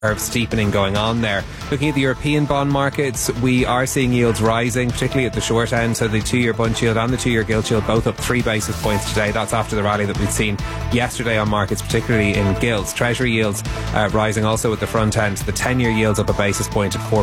of steepening going on there. Looking at the European bond markets, we are seeing yields rising, particularly at the short end. So the 2-year bund yield and the 2-year gilt yield both up 3 basis points today. That's after the rally that we've seen yesterday on markets, particularly in gilts. Treasury yields rising also at the front end. The 10-year yield's up a basis point at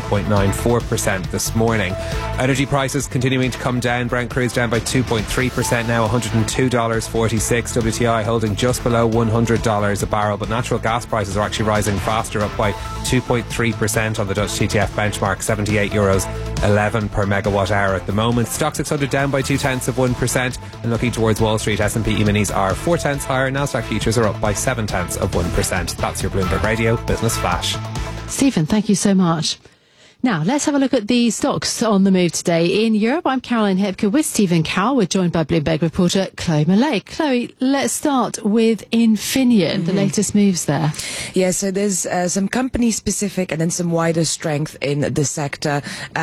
4.94% this morning. Energy prices continuing to come down. Brent crude down by 2.3% now, $102.46. WTI holding just below $100 a barrel. But natural gas prices are actually rising faster, up by 2.3% on the Dutch TTF benchmark, €78.11 per megawatt hour at the moment. Stock 600 down by 0.2%, and looking towards Wall Street, S&P E-minis are 0.4 higher. Nasdaq futures are up by 0.7%. That's your Bloomberg Radio Business Flash. Stephen, thank you so much. Now, let's have a look at the stocks on the move today. In Europe, I'm Caroline Hepker with Stephen Cowell. We're joined by Bloomberg reporter Chloe Millay. Chloe, let's start with Infineon, the latest moves there. Yeah, so there's some company-specific and then some wider strength in the sector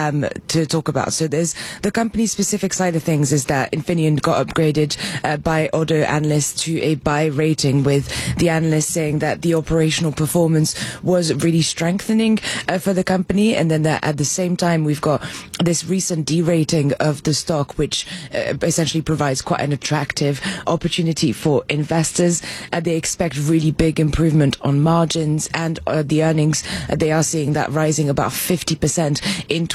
to talk about. So there's the company-specific side of things is that Infineon got upgraded by Oddo analysts to a buy rating, with the analysts saying that the operational performance was really strengthening for the company, and then that at the same time we've got this recent derating of the stock, which essentially provides quite an attractive opportunity for investors. They expect really big improvement on margins and the earnings. They are seeing that rising about 50% in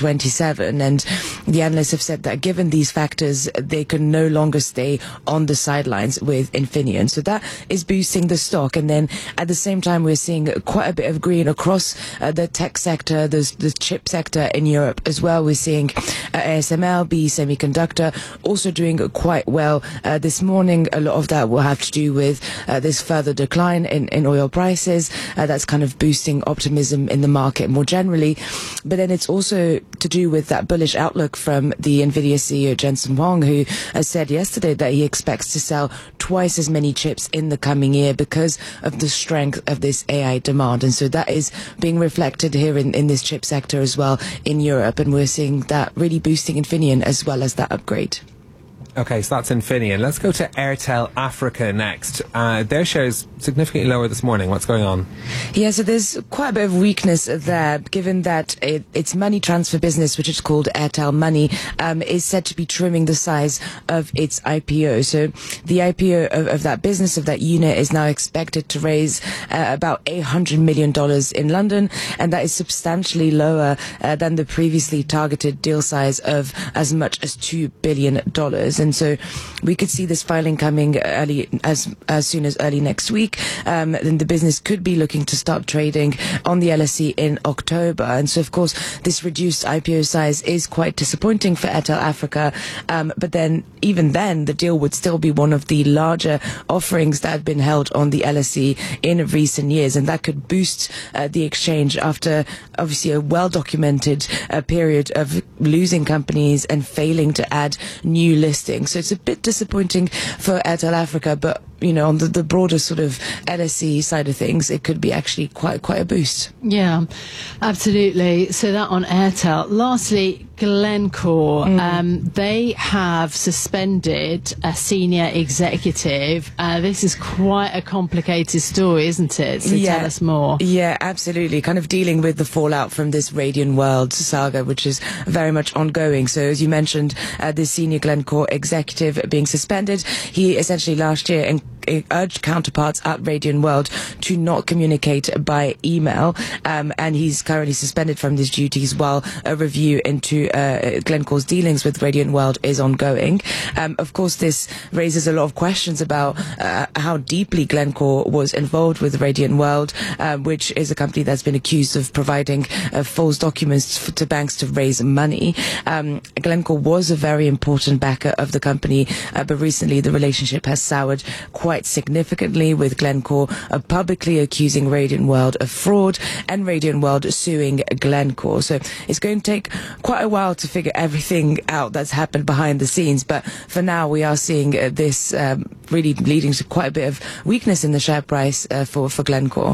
2027, and the analysts have said that given these factors, they can no longer stay on the sidelines with Infineon. So that is boosting the stock, and then at the same time we're seeing quite a bit of green across the tech sector, the chip sector in Europe as well. We're seeing ASML, BE Semiconductor also doing quite well this morning. A lot of that will have to do with this further decline in oil prices. That's kind of boosting optimism in the market more generally. But then it's also to do with that bullish outlook from the Nvidia CEO Jensen Huang, who has said yesterday that he expects to sell twice as many chips in the coming year because of the strength of this AI demand. And so that is being reflected here in this chip sector as well in Europe, and we're seeing that really boosting Infineon as well as that upgrade. Okay, so that's Infineon. Let's go to Airtel Africa next. Their shares significantly lower this morning. What's going on? Yeah, so there's quite a bit of weakness there, given that its money transfer business, which is called Airtel Money, is said to be trimming the size of its IPO. So the IPO of that business, of that unit, is now expected to raise about $800 million in London, and that is substantially lower than the previously targeted deal size of as much as $2 billion. And so we could see this filing coming early, as soon as early next week. Then the business could be looking to start trading on the LSE in October. And so, of course, this reduced IPO size is quite disappointing for Airtel Africa. But then, even then, the deal would still be one of the larger offerings that have been held on the LSE in recent years. And that could boost the exchange after, obviously, a well-documented period of losing companies and failing to add new listings. So it's a bit disappointing for Airtel Africa, but you know, on the broader sort of LSE side of things, it could be actually quite a boost. Yeah, absolutely. So that on Airtel. Lastly, Glencore. They have suspended a senior executive. This is quite a complicated story, isn't it? So tell us more. Yeah, absolutely. Kind of dealing with the fallout from this Radian World saga, which is very much ongoing. So as you mentioned, this senior Glencore executive being suspended, he essentially last year urged counterparts at Radian World to not communicate by email, and he's currently suspended from his duties while a review into Glencore's dealings with Radian World is ongoing. Of course, this raises a lot of questions about how deeply Glencore was involved with Radian World, which is a company that's been accused of providing false documents to banks to raise money. Glencore was a very important backer of the company, but recently the relationship has soured quite significantly, with Glencore publicly accusing Radian World of fraud and Radian World suing Glencore. So it's going to take quite a while to figure everything out that's happened behind the scenes, but for now we are seeing this really leading to quite a bit of weakness in the share price for Glencore.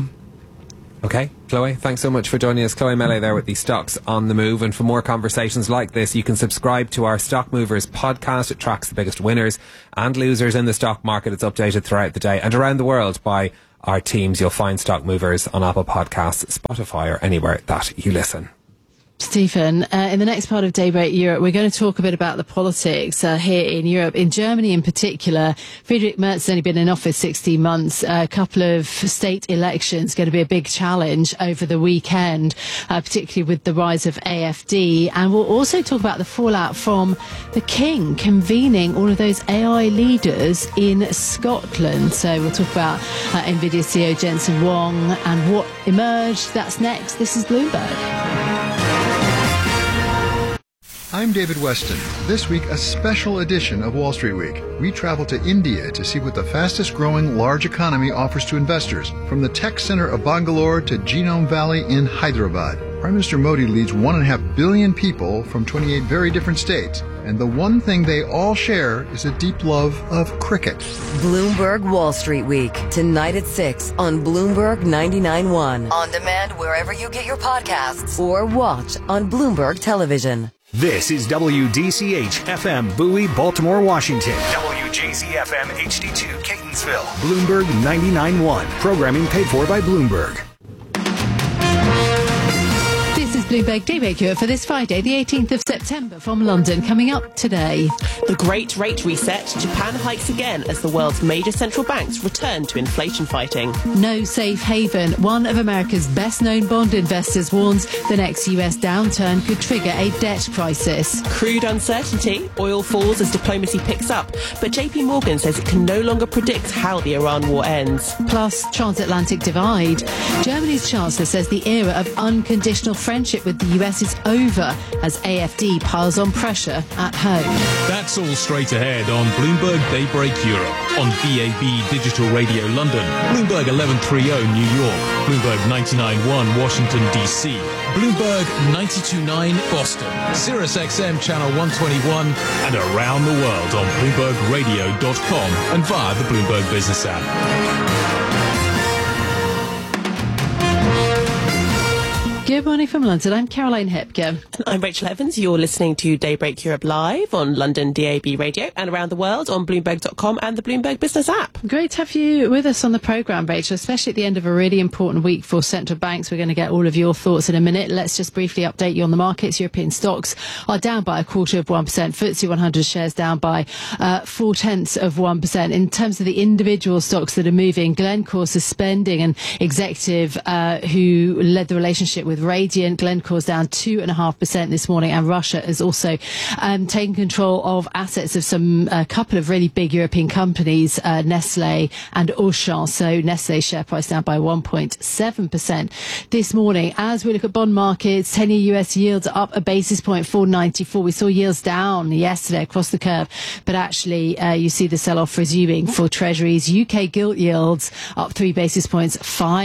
Okay, Chloe, thanks so much for joining us. Chloe Millay there with the Stocks on the Move. And for more conversations like this, you can subscribe to our Stock Movers podcast. It tracks the biggest winners and losers in the stock market. It's updated throughout the day and around the world by our teams. You'll find Stock Movers on Apple Podcasts, Spotify, or anywhere that you listen. Stephen, in the next part of Daybreak Europe, we're going to talk a bit about the politics here in Europe. In Germany in particular, Friedrich Merz has only been in office 16 months. A couple of state elections going to be a big challenge over the weekend, particularly with the rise of AfD. And we'll also talk about the fallout from the King convening all of those AI leaders in Scotland. So we'll talk about NVIDIA CEO Jensen Huang and what emerged. That's next. This is Bloomberg. I'm David Weston. This week, a special edition of Wall Street Week. We travel to India to see what the fastest growing large economy offers to investors, from the tech center of Bangalore to Genome Valley in Hyderabad. Prime Minister Modi leads 1.5 billion people from 28 very different states, and the one thing they all share is a deep love of cricket. Bloomberg Wall Street Week, tonight at 6 on Bloomberg 99.1. On demand wherever you get your podcasts, or watch on Bloomberg Television. This is WDCH FM Bowie, Baltimore, Washington. WJZ FM HD2 Catonsville. Bloomberg 99.1. Programming paid for by Bloomberg. This is Bloomberg Daybreak Europe for this Friday, the 18th of September from London. Coming up today. The Great Rate Reset. Japan hikes again as the world's major central banks return to inflation fighting. No safe haven. One of America's best-known bond investors warns the next US downturn could trigger a debt crisis. Crude uncertainty. Oil falls as diplomacy picks up. But JP Morgan says it can no longer predict how the Iran war ends. Plus, transatlantic divide. Germany's chancellor says the era of unconditional friendship with the US is over as AfD piles on pressure at home. That's all straight ahead on Bloomberg Daybreak Europe, on DAB Digital Radio London, Bloomberg 1130 New York, Bloomberg 99.1 Washington DC, Bloomberg 92.9 Boston, Sirius XM Channel 121, and around the world on BloombergRadio.com and via the Bloomberg Business app. Good morning from London. I'm Caroline Hepke. And I'm Rachel Evans. You're listening to Daybreak Europe live on London DAB Radio and around the world on Bloomberg.com and the Bloomberg Business app. Great to have you with us on the programme, Rachel, especially at the end of a really important week for central banks. We're going to get all of your thoughts in a minute. Let's just briefly update you on the markets. European stocks are down by 0.25%. FTSE 100 shares down by 0.4%. In terms of the individual stocks that are moving, Glencore suspending an executive who led the relationship with Radiant. Glencore's down 2.5% this morning, and Russia has also taken control of assets of a couple of really big European companies, Nestlé and Auchan. So Nestlé's share price down by 1.7% this morning. As we look at bond markets, 10-year US yields are up a basis point, 4.94. We saw yields down yesterday across the curve, but actually you see the sell-off resuming for Treasuries. UK gilt yields up 3 basis points,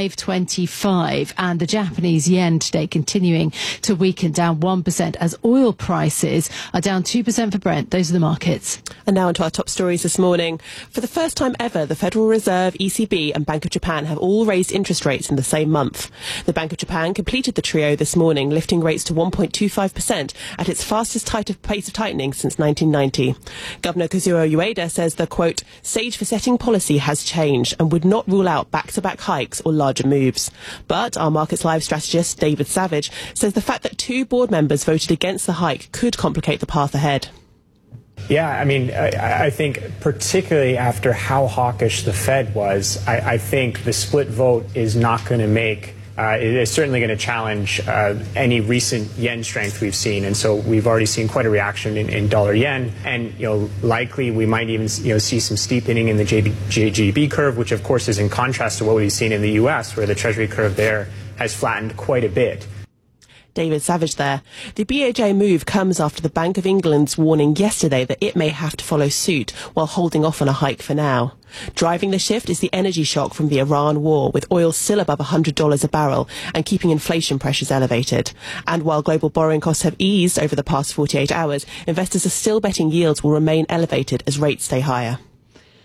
5.25, and the Japanese yen today continuing to weaken, down 1% as oil prices are down 2% for Brent. Those are the markets. And now onto our top stories this morning. For the first time ever, the Federal Reserve, ECB and Bank of Japan have all raised interest rates in the same month. The Bank of Japan completed the trio this morning, lifting rates to 1.25% at its fastest pace of tightening since 1990. Governor Kazuo Ueda says the, quote, stage for setting policy has changed and would not rule out back-to-back hikes or larger moves. But our Markets Live strategist, David Savage, says the fact that 2 board members voted against the hike could complicate the path ahead. Yeah, I mean, I think particularly after how hawkish the Fed was, I think the split vote is not going to make it is certainly going to challenge any recent yen strength we've seen. And so we've already seen quite a reaction in dollar yen. And, likely we might even, see some steepening in the JGB curve, which of course is in contrast to what we've seen in the U.S., where the Treasury curve there has flattened quite a bit. David Savage there. The BOJ move comes after the Bank of England's warning yesterday that it may have to follow suit while holding off on a hike for now. Driving the shift is the energy shock from the Iran war, with oil still above $100 a barrel and keeping inflation pressures elevated. And while global borrowing costs have eased over the past 48 hours, investors are still betting yields will remain elevated as rates stay higher.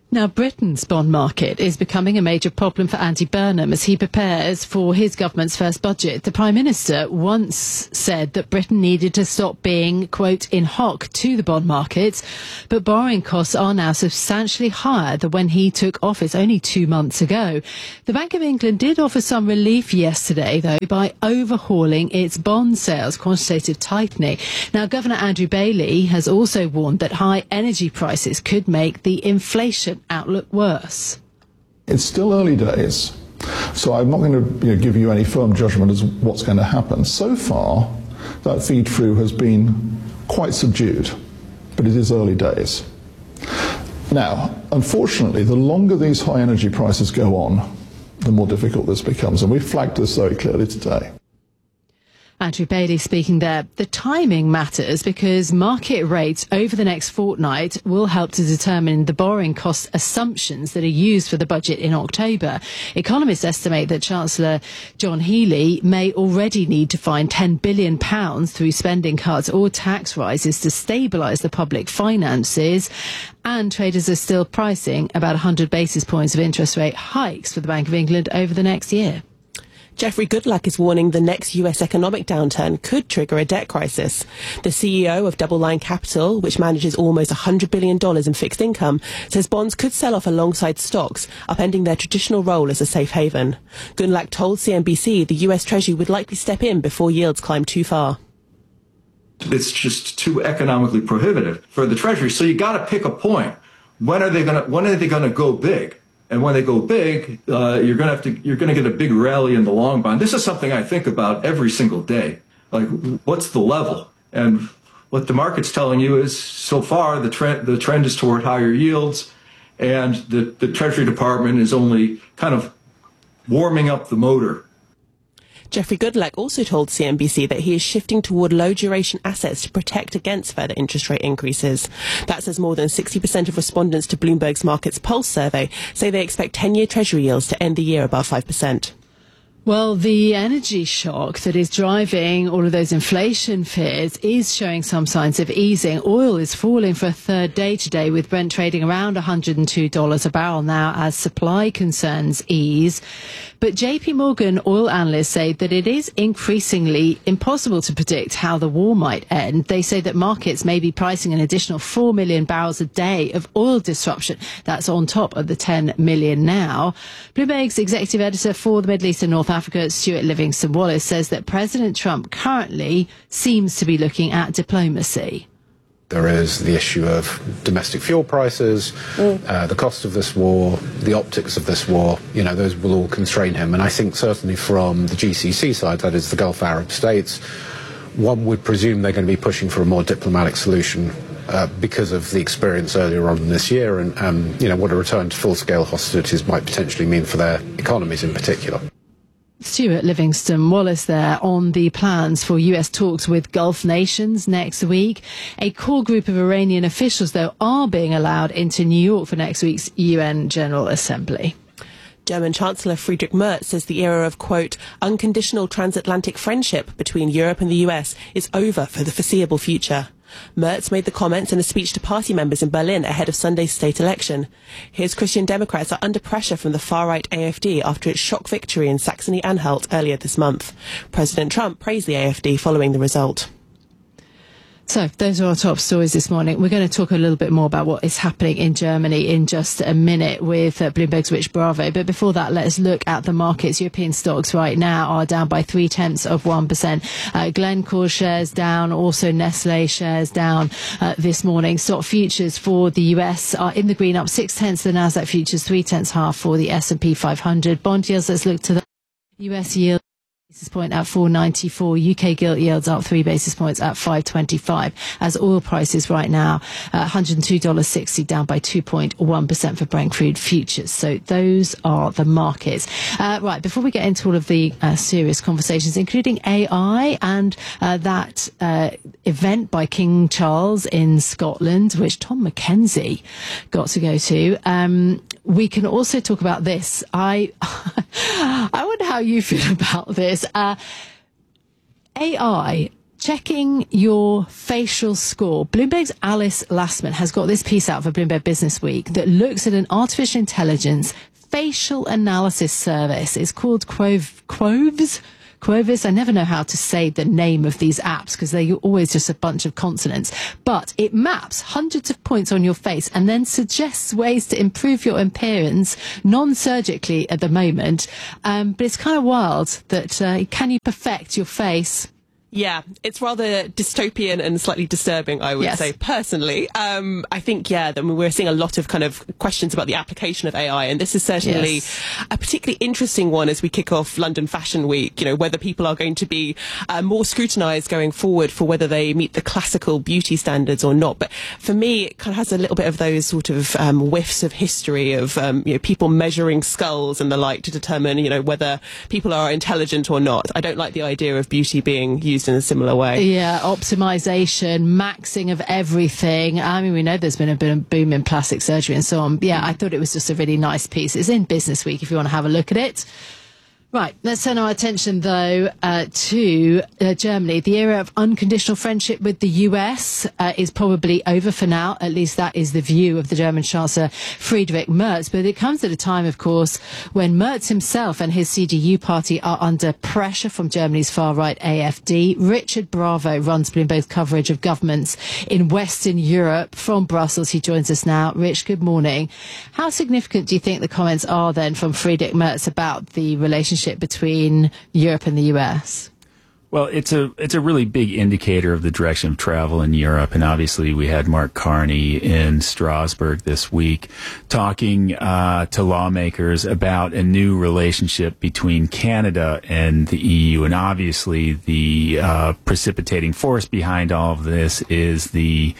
Now, Britain's bond market is becoming a major problem for Andy Burnham as he prepares for his government's first budget. The Prime Minister once said that Britain needed to stop being, quote, in hock to the bond markets, but borrowing costs are now substantially higher than when he took office only 2 months ago. The Bank of England did offer some relief yesterday, though, by overhauling its bond sales, quantitative tightening. Now, Governor Andrew Bailey has also warned that high energy prices could make the inflation outlook worse. It's still early days, so I'm not going to give you any firm judgment as what's going to happen. So far, that feed-through has been quite subdued, but it is early days. Now, unfortunately, the longer these high energy prices go on, the more difficult this becomes, and we flagged this very clearly today. Andrew Bailey speaking there. The timing matters because market rates over the next fortnight will help to determine the borrowing cost assumptions that are used for the budget in October. Economists estimate that Chancellor John Healey may already need to find £10 billion through spending cuts or tax rises to stabilise the public finances. And traders are still pricing about 100 basis points of interest rate hikes for the Bank of England over the next year. Jeffrey Goodluck is warning the next US economic downturn could trigger a debt crisis. The CEO of Double Line Capital, which manages almost $100 billion in fixed income, says bonds could sell off alongside stocks, upending their traditional role as a safe haven. Goodluck told CNBC the US Treasury would likely step in before yields climb too far. It's just too economically prohibitive for the Treasury. So you got to pick a point. When are they going to go big? And when they go big, you're going to get a big rally in the long bond. This is something I think about every single day. Like, what's the level? And what the market's telling you is, so far, the trend is toward higher yields, and the Treasury Department is only kind of warming up the motor. Jeffrey Goodluck also told CNBC that he is shifting toward low-duration assets to protect against further interest rate increases. That says more than 60% of respondents to Bloomberg's Markets Pulse survey say they expect 10-year Treasury yields to end the year above 5%. Well, the energy shock that is driving all of those inflation fears is showing some signs of easing. Oil is falling for a third day today, with Brent trading around $102 a barrel now as supply concerns ease. But JP Morgan oil analysts say that it is increasingly impossible to predict how the war might end. They say that markets may be pricing an additional 4 million barrels a day of oil disruption. That's on top of the 10 million now. Bloomberg's executive editor for the Middle East and North Africa, Stuart Livingston-Wallace, says that President Trump currently seems to be looking at diplomacy. There is the issue of domestic fuel prices, the cost of this war, the optics of this war. Those will all constrain him. And I think certainly from the GCC side, that is the Gulf Arab states, one would presume they're going to be pushing for a more diplomatic solution because of the experience earlier on this year and what a return to full-scale hostilities might potentially mean for their economies in particular. Stuart Livingston-Wallace there on the plans for US talks with Gulf nations next week. A core group of Iranian officials, though, are being allowed into New York for next week's UN General Assembly. German Chancellor Friedrich Merz says the era of, quote, unconditional transatlantic friendship between Europe and the US is over for the foreseeable future. Merz made the comments in a speech to party members in Berlin ahead of Sunday's state election. His Christian Democrats are under pressure from the far-right AfD after its shock victory in Saxony-Anhalt earlier this month. President Trump praised the AfD following the result. So those are our top stories this morning. We're going to talk a little bit more about what is happening in Germany in just a minute with Bloomberg's Rich Bravo. But before that, let's look at the markets. European stocks right now are down by 0.3%. Glencore shares down, also Nestle shares down this morning. Stock futures for the US are in the green, up 0.6. The Nasdaq futures 0.3 for the S&P 500. Bond yields, let's look to the US yield. Basis point at 4.94. UK gilt yields up 3 basis points at 5.25. As oil prices right now, $102.60, down by 2.1% for Brent crude futures. So those are the markets. Right, before we get into all of the serious conversations, including AI and that event by King Charles in Scotland, which Tom Mackenzie got to go to, we can also talk about this. I wonder how you feel about this. AI Checking your facial score. Bloomberg's Alice Lastman has got this piece out for Bloomberg Business Week that looks at an artificial intelligence facial analysis service. It's called Quovis. I never know how to say the name of these apps because they're always just a bunch of consonants. But it maps hundreds of points on your face and then suggests ways to improve your appearance non-surgically at the moment. But it's kind of wild that can you perfect your face? Yeah, it's rather dystopian and slightly disturbing, I would say, personally. I think, that we're seeing a lot of kind of questions about the application of AI, and this is certainly a particularly interesting one as we kick off London Fashion Week, whether people are going to be more scrutinised going forward for whether they meet the classical beauty standards or not. But for me, it kind of has a little bit of those sort of whiffs of history of, people measuring skulls and the like to determine, whether people are intelligent or not. I don't like the idea of beauty being used in a similar way. Yeah, optimization, maxing of everything. I mean, we know there's been a bit of boom in plastic surgery and so on. Yeah, I thought it was just a really nice piece. It's in Business Week if you want to have a look at it. Right, let's turn our attention, though, to Germany. The era of unconditional friendship with the US is probably over for now. At least that is the view of the German Chancellor Friedrich Merz. But it comes at a time, of course, when Merz himself and his CDU party are under pressure from Germany's far-right AfD. Richard Bravo runs Bloomberg's coverage of governments in Western Europe. From Brussels, he joins us now. Rich, good morning. How significant do you think the comments are, then, from Friedrich Merz about the relationship between Europe and the US? Well, it's a really big indicator of the direction of travel in Europe. And obviously we had Mark Carney in Strasbourg this week talking to lawmakers about a new relationship between Canada and the EU. And obviously the precipitating force behind all of this is the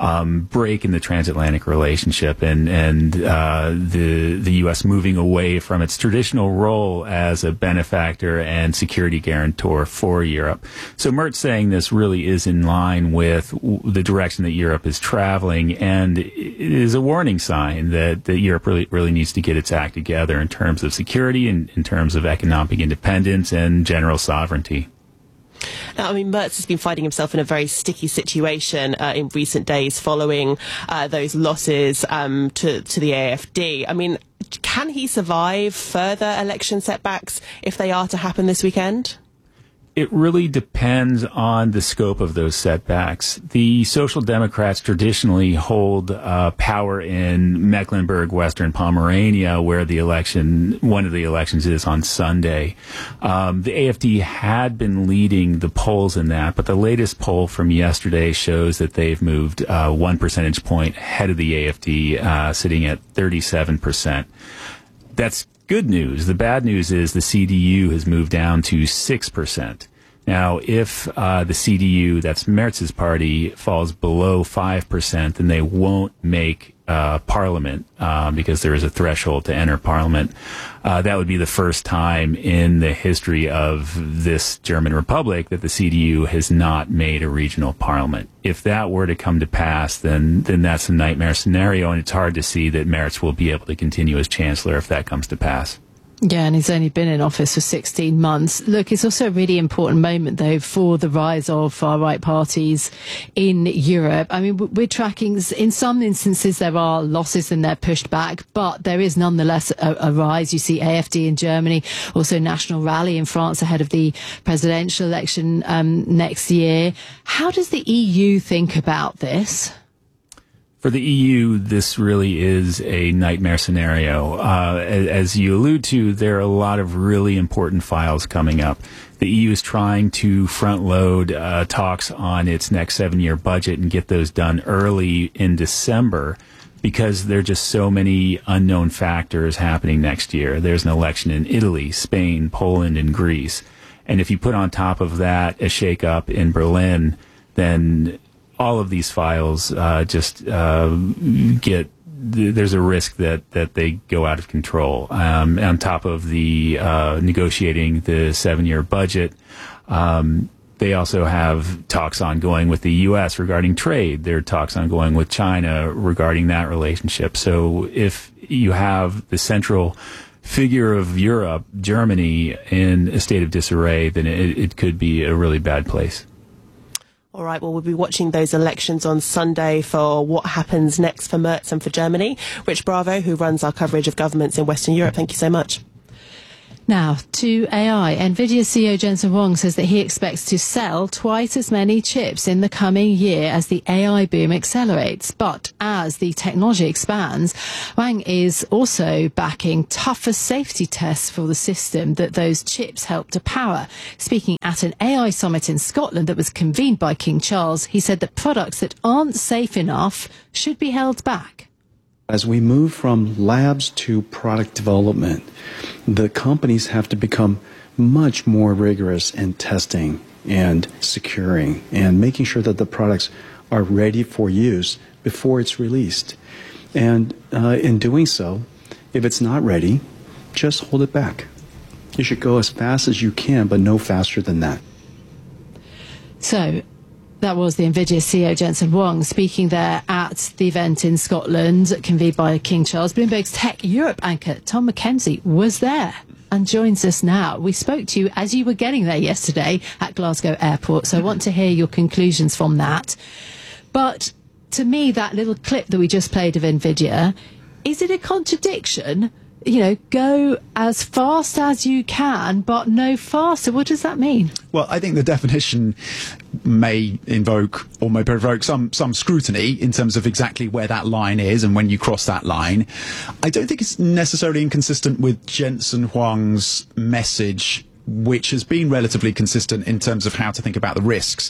break in the transatlantic relationship and the US moving away from its traditional role as a benefactor and security guarantor for Europe. So Merz saying this really is in line with the direction that Europe is traveling, and it is a warning sign that Europe really needs to get its act together in terms of security and in terms of economic independence and general sovereignty. Now, I mean, Merz has been finding himself in a very sticky situation in recent days following those losses to the AfD. I mean, can he survive further election setbacks if they are to happen this weekend? It really depends on the scope of those setbacks. The Social Democrats traditionally hold power in Mecklenburg, Western Pomerania, where one of the elections is on Sunday. The AfD had been leading the polls in that, but the latest poll from yesterday shows that they've moved 1 percentage point ahead of the AfD, sitting at 37%. That's good news. The bad news is the CDU has moved down to 6%. Now, if the CDU, that's Merz's party, falls below 5%, then they won't make parliament because there is a threshold to enter parliament. That would be the first time in the history of this German republic that the CDU has not made a regional parliament. If that were to come to pass, then that's a nightmare scenario, and it's hard to see that Merz will be able to continue as chancellor if that comes to pass. Yeah, and he's only been in office for 16 months. Look, it's also a really important moment, though, for the rise of far-right parties in Europe. I mean, we're tracking, in some instances, there are losses and they're pushed back, but there is nonetheless a rise. You see AfD in Germany, also National Rally in France ahead of the presidential election next year. How does the EU think about this? For the EU, this really is a nightmare scenario. As you allude to, there are a lot of really important files coming up. The EU is trying to front load talks on its next 7-year budget and get those done early in December because there are just so many unknown factors happening next year. There's an election in Italy, Spain, Poland, and Greece. And if you put on top of that a shakeup in Berlin, then all of these files there's a risk that they go out of control. On top of the negotiating the 7-year budget, they also have talks ongoing with the U.S. regarding trade. There are talks ongoing with China regarding that relationship. So if you have the central figure of Europe, Germany, in a state of disarray, then it could be a really bad place. All right, well, we'll be watching those elections on Sunday for what happens next for Merz and for Germany. Rich Bravo, who runs our coverage of governments in Western Europe, thank you so much. Now, to AI. NVIDIA CEO Jensen Huang says that he expects to sell twice as many chips in the coming year as the AI boom accelerates. But as the technology expands, Huang is also backing tougher safety tests for the system that those chips help to power. Speaking at an AI summit in Scotland that was convened by King Charles, he said that products that aren't safe enough should be held back. As we move from labs to product development, the companies have to become much more rigorous in testing and securing and making sure that the products are ready for use before it's released. And in doing so, if it's not ready, just hold it back. You should go as fast as you can, but no faster than that. So, that was the NVIDIA CEO Jensen Huang speaking there at the event in Scotland, convened by King Charles. Bloomberg's Tech Europe anchor Tom Mackenzie was there and joins us now. We spoke to you as you were getting there yesterday at Glasgow Airport, so I want to hear your conclusions from that. But to me, that little clip that we just played of NVIDIA, is it a contradiction? You know, go as fast as you can, but no faster. What does that mean? Well, I think the definition may invoke or may provoke some scrutiny in terms of exactly where that line is and when you cross that line. I don't think it's necessarily inconsistent with Jensen Huang's message, which has been relatively consistent in terms of how to think about the risks.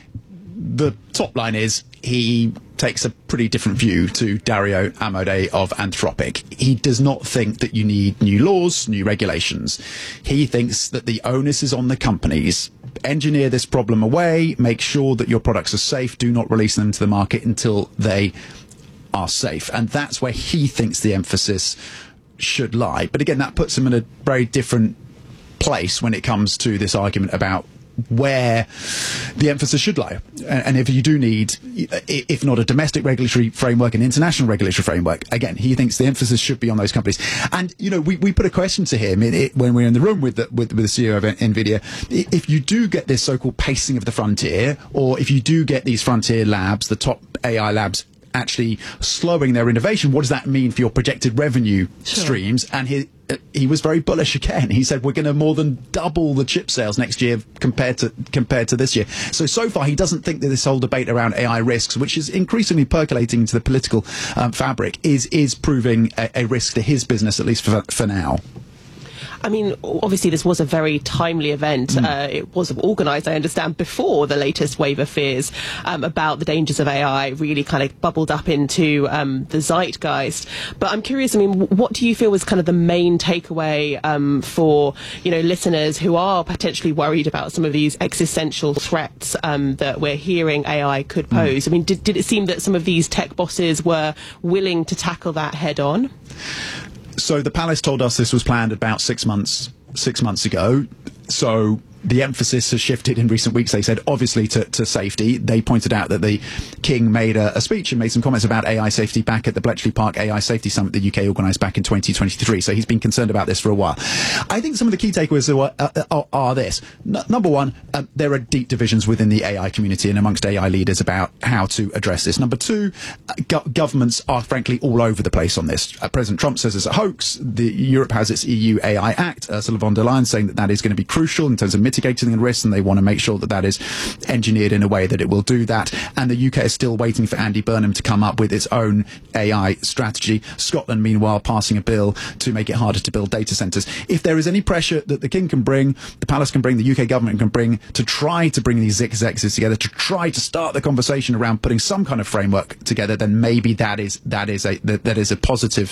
The top line is he takes a pretty different view to Dario Amodei of Anthropic. He does not think that you need new laws, new regulations. He thinks that the onus is on the companies. Engineer this problem away, make sure that your products are safe, do not release them to the market until they are safe. And that's where he thinks the emphasis should lie. But again, that puts him in a very different place when it comes to this argument about where the emphasis should lie. And if you do need, if not a domestic regulatory framework, an international regulatory framework, again, he thinks the emphasis should be on those companies. And, you know, we put a question to him when we were in the room with the CEO of NVIDIA. If you do get this so-called pacing of the frontier, or if you do get these frontier labs, the top AI labs, actually slowing their innovation, what does that mean for your projected revenue streams? And he was very bullish again. He said we're going to more than double the chip sales next year compared to this year. So far he doesn't think that this whole debate around AI risks, which is increasingly percolating into the political fabric, is proving a risk to his business, at least for now. I mean, obviously this was a very timely event. It was organised, I understand, before the latest wave of fears about the dangers of AI really kind of bubbled up into the zeitgeist. But I'm curious, I mean, what do you feel was kind of the main takeaway for, you know, listeners who are potentially worried about some of these existential threats that we're hearing AI could pose? I mean, did it seem that some of these tech bosses were willing to tackle that head on? So the Palace told us this was planned about 6 months ago. So the emphasis has shifted in recent weeks, they said, obviously to safety. They pointed out that the King made a speech and made some comments about AI safety back at the Bletchley Park AI Safety Summit the UK organised back in 2023. So he's been concerned about this for a while. I think some of the key takeaways are this. Number one, there are deep divisions within the AI community and amongst AI leaders about how to address this. Number two, governments are frankly all over the place on this. President Trump says it's a hoax. Europe has its EU AI Act. Ursula von der Leyen saying that is going to be crucial in terms of mitigating the risks, and they want to make sure that is engineered in a way that it will do that. And the UK is still waiting for Andy Burnham to come up with its own AI strategy. Scotland, meanwhile, passing a bill to make it harder to build data centres. If there is any pressure that the King can bring, the Palace can bring, the UK government can bring, to try to bring these executives together, to try to start the conversation around putting some kind of framework together, then maybe that is a positive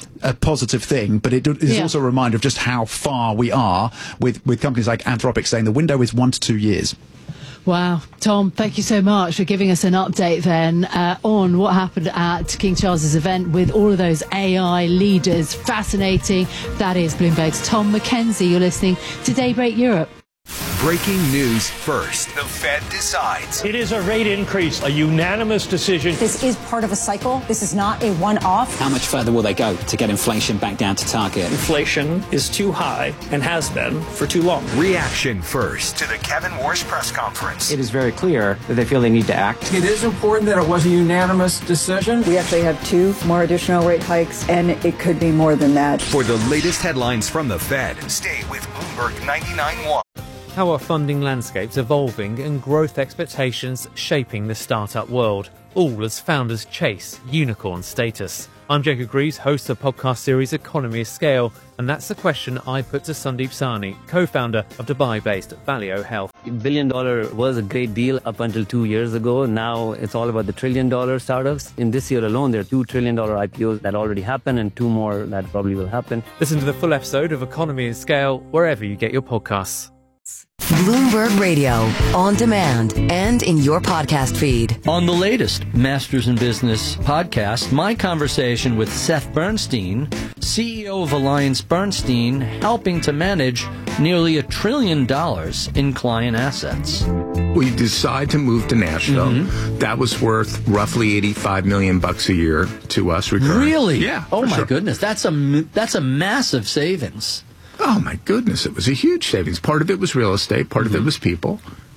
thing. But it is also a reminder of just how far we are with companies like Anthropic saying the window is 1 to 2 years. Wow. Tom, thank you so much for giving us an update then on what happened at King Charles's event with all of those AI leaders. Fascinating. That is Bloomberg's Tom Mackenzie. You're listening to Daybreak Europe. breaking news first. The Fed decides. It is a rate increase, a unanimous decision. This is part of a cycle. This is not a one-off. How much further will they go to get inflation back down to target? Inflation is too high and has been for too long. Reaction first to the Kevin Warsh press conference. It is very clear that they feel they need to act. It is important that it was a unanimous decision. We actually have 2 more additional rate hikes, and it could be more than that. For the latest headlines from the Fed, stay with Bloomberg 99.1. How are funding landscapes evolving and growth expectations shaping the startup world, all as founders chase unicorn status? I'm Jacob Greaves, host of the podcast series Economy of Scale, and that's the question I put to Sandeep Sahni, co-founder of Dubai-based Valeo Health. $1 billion was a great deal up until 2 years ago. Now it's all about the $1 trillion startups. In this year alone, there are $2 trillion IPOs that already happened and 2 more that probably will happen. Listen to the full episode of Economy of Scale wherever you get your podcasts. Bloomberg Radio, on demand and in your podcast feed. On the latest Masters in Business podcast, my conversation with Seth Bernstein, CEO of AllianceBernstein, helping to manage nearly $1 trillion in client assets. We decided to move to Nashville. Mm-hmm. That was worth roughly $85 million a year to us recurring. Really? Yeah. Oh my sure. goodness, that's a massive savings. Oh, my goodness. It was a huge savings. Part of it was real estate. Part of it was people.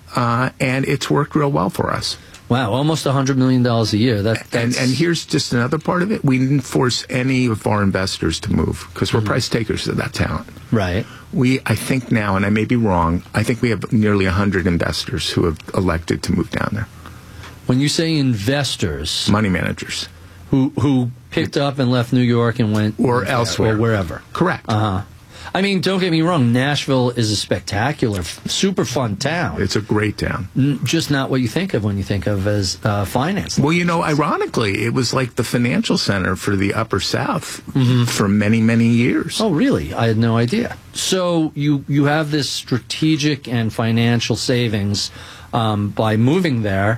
And it's worked real well for us. Wow, almost $100 million a year. And here's just another part of it. We didn't force any of our investors to move because we're price takers of that talent. Right. I think now, and I may be wrong, I think we have nearly 100 investors who have elected to move down there. When you say investors... Money managers. Who picked up and left New York and went... Or elsewhere. Or wherever. Correct. Uh-huh. I mean, don't get me wrong, Nashville is a spectacular, super fun town. It's a great town. Just not what you think of when you think of as finance. Well, ironically, it was like the financial center for the Upper South for many, many years. Oh, really? I had no idea. So you have this strategic and financial savings by moving there.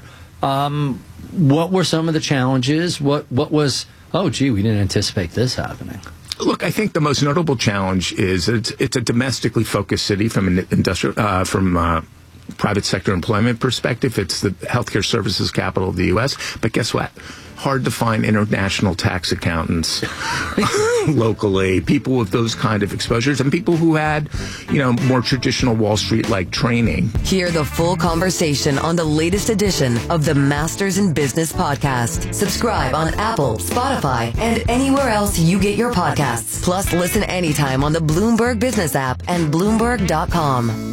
What were some of the challenges? What was, oh, gee, we didn't anticipate this happening? Look, I think the most notable challenge is it's a domestically focused city from an industrial, private sector employment perspective. It's the healthcare services capital of the U.S. But guess what? Hard to find international tax accountants locally, people with those kind of exposures, and people who had, more traditional Wall Street-like training. Hear the full conversation on the latest edition of the Masters in Business podcast. Subscribe on Apple, Spotify, and anywhere else you get your podcasts. Plus, listen anytime on the Bloomberg Business app and Bloomberg.com.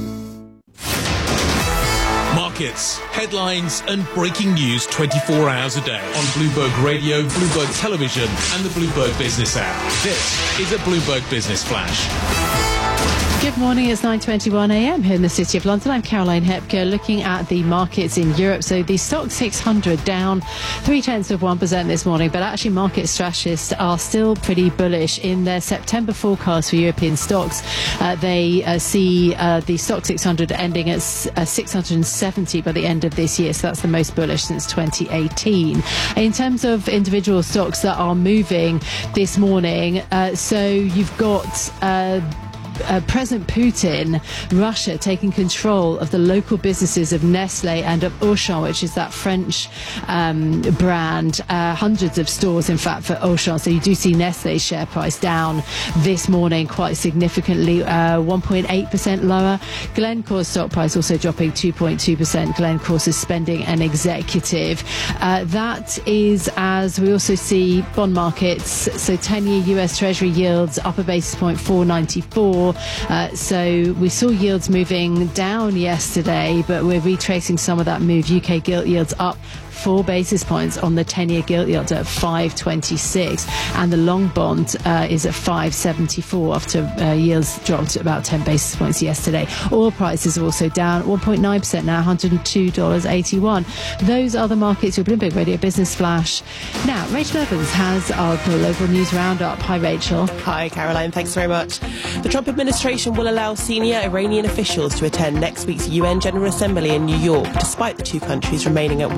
Markets, headlines, and breaking news 24 hours a day on Bloomberg Radio, Bloomberg Television, and the Bloomberg Business app. This is a Bloomberg Business Flash. Good morning, it's 9:21 a.m. here in the City of London. I'm Caroline Hepker looking at the markets in Europe. So the Stoxx 600 down 0.3% this morning, but actually market strategists are still pretty bullish in their September forecast for European stocks. They see the Stoxx 600 ending at 670 by the end of this year. So that's the most bullish since 2018. In terms of individual stocks that are moving this morning, so you've got President Putin, Russia taking control of the local businesses of Nestle and of Auchan, which is that French brand. Hundreds of stores, in fact, for Auchan. So you do see Nestle's share price down this morning quite significantly, 1.8% lower. Glencore's stock price also dropping 2.2%. Glencore suspending an executive. That is as we also see bond markets. So 10-year US Treasury yields up a basis point, 494. So we saw yields moving down yesterday, but we're retracing some of that move. UK gilt yields up 4 basis points on the 10-year gilt yield at 5.26, and the long bond is at 5.74 after yields dropped about 10 basis points yesterday. Oil prices are also down 1.9% now, $102.81. Those are the markets. Your Bloomberg Radio Business Flash. Now, Rachel Evans has our global news roundup. Hi, Rachel. Hi, Caroline. Thanks very much. The Trump administration will allow senior Iranian officials to attend next week's UN General Assembly in New York, despite the two countries remaining at war.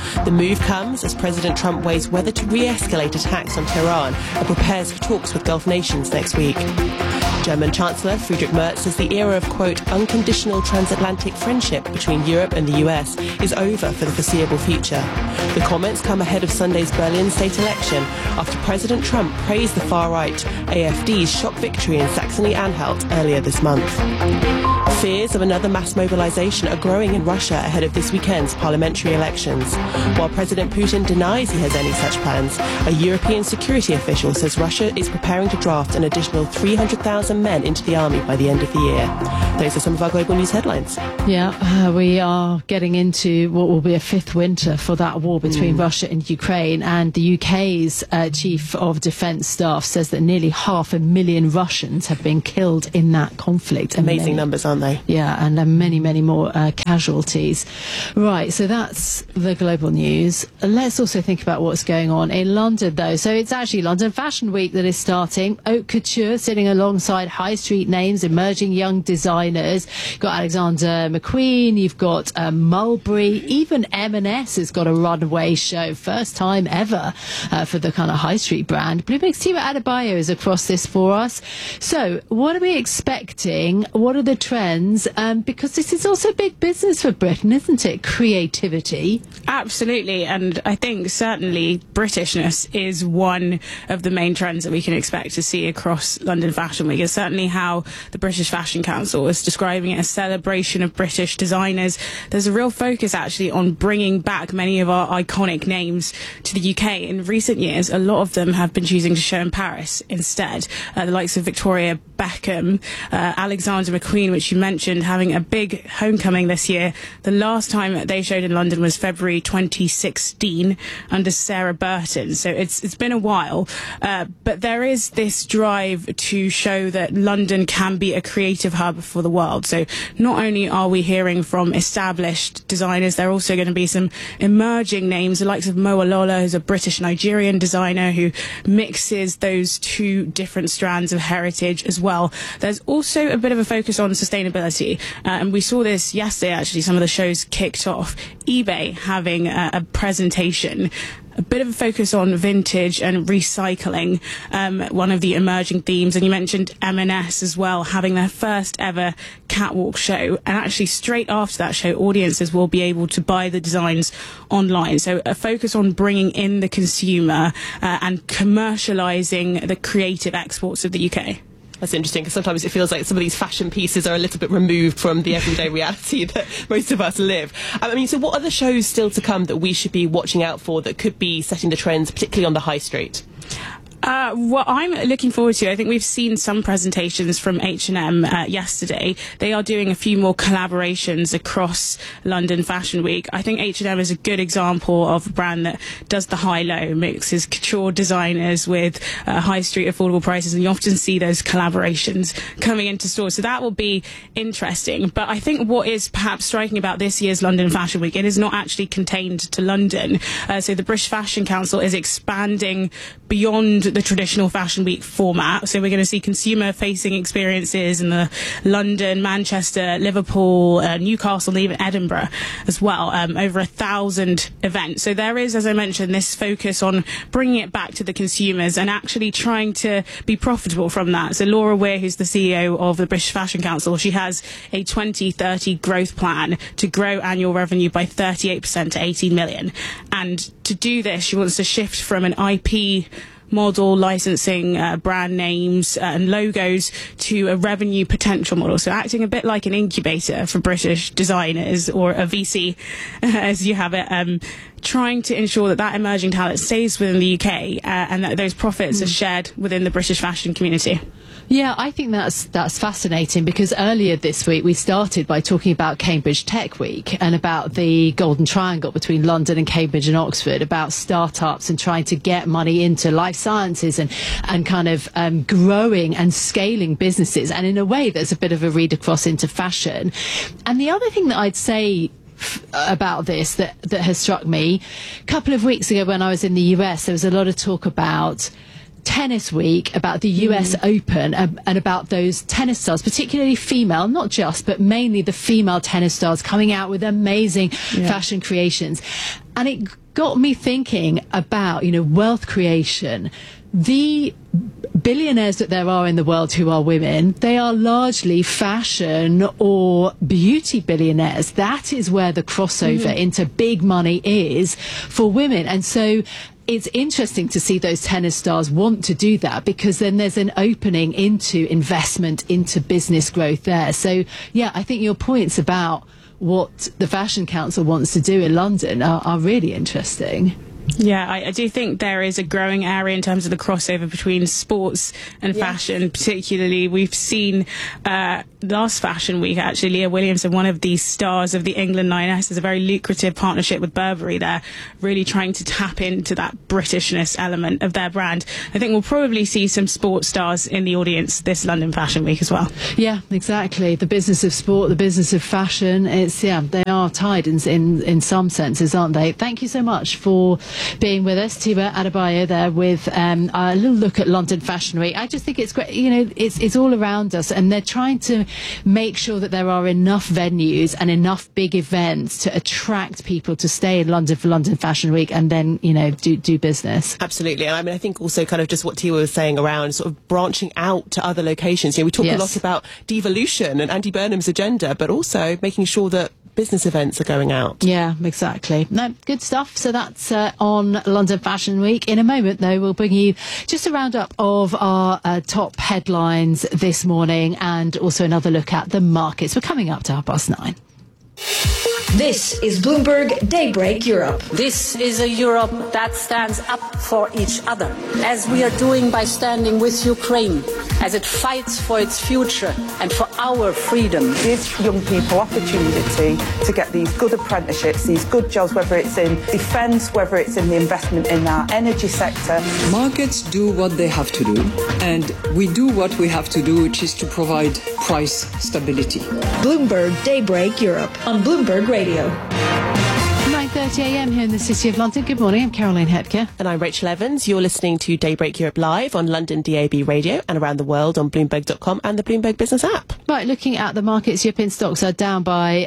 The move comes as President Trump weighs whether to re-escalate attacks on Tehran and prepares for talks with Gulf nations next week. German Chancellor Friedrich Merz says the era of, quote, unconditional transatlantic friendship between Europe and the US is over for the foreseeable future. The comments come ahead of Sunday's Berlin state election after President Trump praised the far-right AfD's shock victory in Saxony-Anhalt earlier this month. Fears of another mass mobilization are growing in Russia ahead of this weekend's parliamentary elections. While President Putin denies he has any such plans, a European security official says Russia is preparing to draft an additional 300,000 men into the army by the end of the year. Those are some of our global news headlines. Yeah, we are getting into what will be a fifth winter for that war between Russia and Ukraine, and the UK's Chief of Defence Staff says that nearly 500,000 Russians have been killed in that conflict. Amazing numbers, aren't they? Yeah, and many, many more casualties. Right, so that's the global news. Let's also think about what's going on in London, though. So it's actually London Fashion Week that is starting. Haute Couture sitting alongside high street names, emerging young designers. You've got Alexander McQueen, you've got Mulberry, even M&S has got a runway show, first time ever for the kind of high street brand. Bloomberg's Tima Adebayo is across this for us. So what are we expecting? What are the trends? Because this is also big business for Britain, isn't it? Creativity. Absolutely, and I think certainly Britishness is one of the main trends that we can expect to see across London Fashion Week. It's certainly how the British Fashion Council is describing it, a celebration of British designers. There's a real focus actually on bringing back many of our iconic names to the UK. In recent years, a lot of them have been choosing to show in Paris instead. The likes of Victoria Beckham, Alexander McQueen, which you mentioned, having a big homecoming this year. The last time they showed in London was February 2016 under Sarah Burton. So it's been a while, but there is this drive to show that London can be a creative hub for the world. So not only are we hearing from established designers, there are also going to be some emerging names, the likes of Moa Lola, who's a British-Nigerian designer who mixes those two different strands of heritage as well. There's also a bit of a focus on sustainability, and we saw this yesterday actually. Some of the shows kicked off. eBay having a presentation, a bit of a focus on vintage and recycling, one of the emerging themes. And you mentioned M&S as well, having their first ever catwalk show. And actually straight after that show, audiences will be able to buy the designs online. So a focus on bringing in the consumer and commercialising the creative exports of the UK. That's interesting, because sometimes it feels like some of these fashion pieces are a little bit removed from the everyday reality that most of us live. I mean, so what are the shows still to come that we should be watching out for that could be setting the trends, particularly on the high street? What I'm looking forward to, I think we've seen some presentations from H&M yesterday. They are doing a few more collaborations across London Fashion Week. I think H&M is a good example of a brand that does the high-low, mixes couture designers with high street affordable prices, and you often see those collaborations coming into stores. So that will be interesting. But I think what is perhaps striking about this year's London Fashion Week, it is not actually contained to London. So the British Fashion Council is expanding beyond the traditional Fashion Week format. So we're going to see consumer-facing experiences in the London, Manchester, Liverpool, Newcastle, and even Edinburgh as well. Over 1,000 events. So there is, as I mentioned, this focus on bringing it back to the consumers and actually trying to be profitable from that. So Laura Weir, who's the CEO of the British Fashion Council, she has a 2030 growth plan to grow annual revenue by 38% to 18 million. And to do this, she wants to shift from an IP model, licensing brand names and logos, to a revenue potential model. So acting a bit like an incubator for British designers, or a VC as you have it, trying to ensure that that emerging talent stays within the UK and that those profits are shared within the British fashion community. Yeah, I think that's fascinating, because earlier this week we started by talking about Cambridge Tech Week and about the golden triangle between London and Cambridge and Oxford, about startups and trying to get money into life sciences and kind of growing and scaling businesses. And in a way, there's a bit of a read across into fashion. And the other thing that I'd say about this that has struck me, a couple of weeks ago when I was in the US, there was a lot of talk about Tennis Week, about the US Open, and about those tennis stars, particularly female, not just, but mainly the female tennis stars coming out with amazing fashion creations. And it got me thinking about, wealth creation. The billionaires that there are in the world who are women, they are largely fashion or beauty billionaires. That is where the crossover into big money is for women. And so it's interesting to see those tennis stars want to do that, because then there's an opening into investment, into business growth there. So, yeah, I think your points about what the Fashion Council wants to do in London are really interesting. Yeah, I do think there is a growing area in terms of the crossover between sports and fashion. Particularly, we've seen last Fashion Week, actually, Leah Williamson, one of the stars of the England Lioness, has a very lucrative partnership with Burberry. They're really trying to tap into that Britishness element of their brand. I think we'll probably see some sports stars in the audience this London Fashion Week as well. Yeah, exactly. The business of sport, the business of fashion, they are tied in some senses, aren't they? Thank you so much for being with us. Tiba Adebayo there with a little look at London Fashion Week. I just think it's great. It's all around us, and they're trying to make sure that there are enough venues and enough big events to attract people to stay in London for London Fashion Week and then, do business. Absolutely. And I think also kind of just what Tiwa was saying around sort of branching out to other locations. We talk a lot about devolution and Andy Burnham's agenda, but also making sure that business events are going out. Yeah, exactly. No, good stuff. So that's on London Fashion Week. In a moment, though, we'll bring you just a roundup of our top headlines this morning and also another look at the markets. We're coming up to 9:30. This is Bloomberg Daybreak Europe. This is a Europe that stands up for each other, as we are doing by standing with Ukraine, as it fights for its future and for our freedom. Give young people opportunity to get these good apprenticeships, these good jobs, whether it's in defence, whether it's in the investment in our energy sector. Markets do what they have to do, and we do what we have to do, which is to provide price stability. Bloomberg Daybreak Europe on Bloomberg Radio. 9:30 a.m. here in the City of London. Good morning, I'm Caroline Hepker. And I'm Rachel Evans. You're listening to Daybreak Europe live on London DAB Radio and around the world on Bloomberg.com and the Bloomberg Business app. Right, looking at the markets, European stocks are down by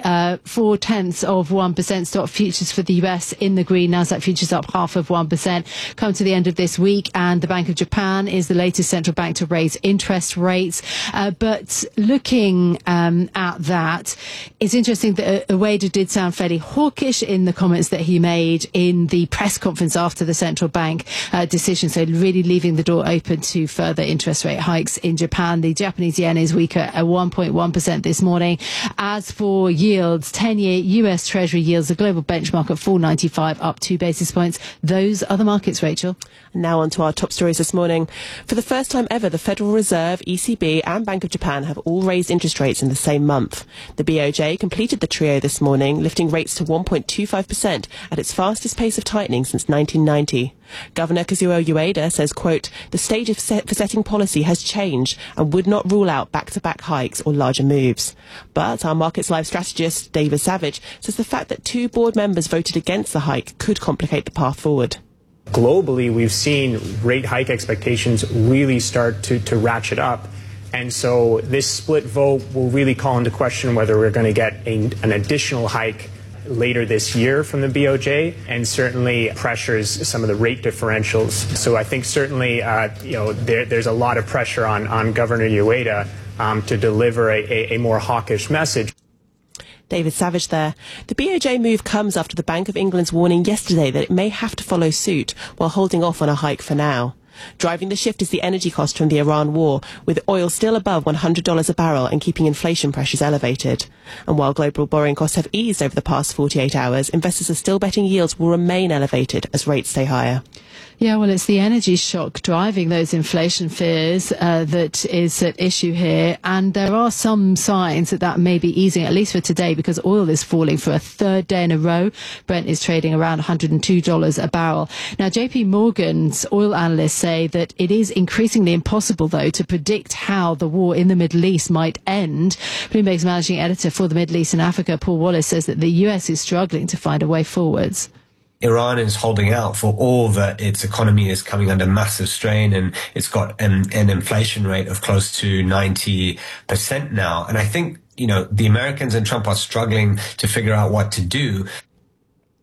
0.4%. Stock futures for the US in the green. Nasdaq futures up 0.5%. Come to the end of this week, and the Bank of Japan is the latest central bank to raise interest rates. But looking at that, it's interesting that Ueda did sound fairly hawkish in the comments that he made in the press conference after the central bank decision, so really leaving the door open to further interest rate hikes in Japan. The Japanese yen is weaker at 1.1% this morning. As for yields, 10-year US Treasury yields, the global benchmark at 4.95, up 2 basis points. Those are the markets, Rachel. Now on to our top stories this morning. For the first time ever, the Federal Reserve, ECB and Bank of Japan have all raised interest rates in the same month. The BOJ completed the trio this morning, lifting rates to 1.25% at its fastest pace of tightening since 1990. Governor Kazuo Ueda says, quote, the stage for setting policy has changed and would not rule out back-to-back hikes or larger moves. But our Markets Live strategist, David Savage, says the fact that 2 board members voted against the hike could complicate the path forward. Globally, we've seen rate hike expectations really start to ratchet up. And so this split vote will really call into question whether we're going to get an additional hike later this year from the BOJ, and certainly pressures some of the rate differentials. So I think certainly there's a lot of pressure on Governor Ueda to deliver a more hawkish message. David Savage there. The BOJ move comes after the Bank of England's warning yesterday that it may have to follow suit while holding off on a hike for now. Driving the shift is the energy cost from the Iran war, with oil still above $100 a barrel and keeping inflation pressures elevated. And while global borrowing costs have eased over the past 48 hours, investors are still betting yields will remain elevated as rates stay higher. Yeah, well, it's the energy shock driving those inflation fears that is at issue here. And there are some signs that may be easing, at least for today, because oil is falling for a third day in a row. Brent is trading around $102 a barrel. Now, JP Morgan's oil analysts say that it is increasingly impossible, though, to predict how the war in the Middle East might end. Bloomberg's managing editor for the Middle East and Africa, Paul Wallace, says that the US is struggling to find a way forwards. Iran is holding out for all that its economy is coming under massive strain, and it's got an inflation rate of close to 90% now. And I think, the Americans and Trump are struggling to figure out what to do.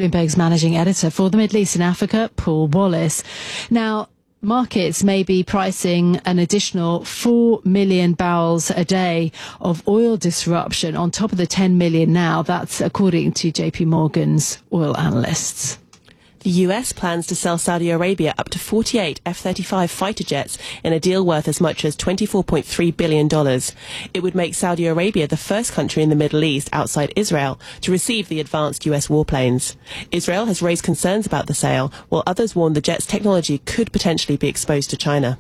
Bloomberg's managing editor for the Middle East and Africa, Paul Wallace. Now, markets may be pricing an additional 4 million barrels a day of oil disruption on top of the 10 million now. That's according to JP Morgan's oil analysts. The US plans to sell Saudi Arabia up to 48 F-35 fighter jets in a deal worth as much as $24.3 billion. It would make Saudi Arabia the first country in the Middle East outside Israel to receive the advanced US warplanes. Israel has raised concerns about the sale, while others warn the jet's technology could potentially be exposed to China.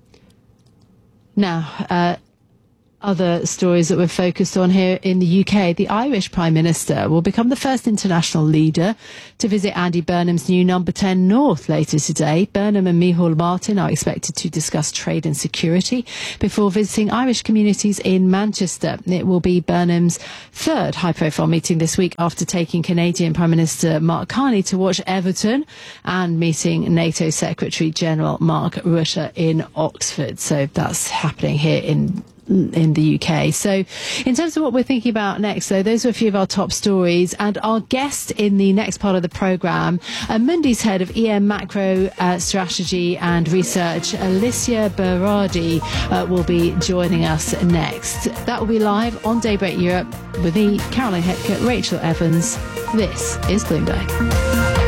Now, other stories that we're focused on here in the UK. The Irish Prime Minister will become the first international leader to visit Andy Burnham's new Number 10 North later today. Burnham and Micheál Martin are expected to discuss trade and security before visiting Irish communities in Manchester. It will be Burnham's third high-profile meeting this week after taking Canadian Prime Minister Mark Carney to watch Everton and meeting NATO Secretary-General Mark Rutte in Oxford. So that's happening here in the UK. So in terms of what we're thinking about next, though, those are a few of our top stories. And our guest in the next part of the programme, Mundi's head of EM macro strategy and research, Alicia Berardi, will be joining us next. That will be live on Daybreak Europe with me, Caroline Hepker, Rachel Evans. This is Bloomberg.